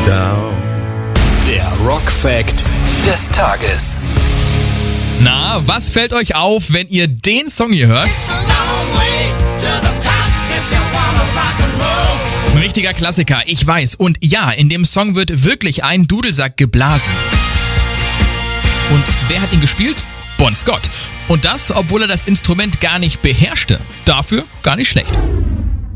down. Der Rock-Fact des Tages. Na, was fällt euch auf, wenn ihr den Song hier hört? Ein richtiger Klassiker, ich weiß. Und ja, in dem Song wird wirklich ein Dudelsack geblasen. Und wer hat ihn gespielt? Bon Scott. Und das, obwohl er das Instrument gar nicht beherrschte. Dafür gar nicht schlecht.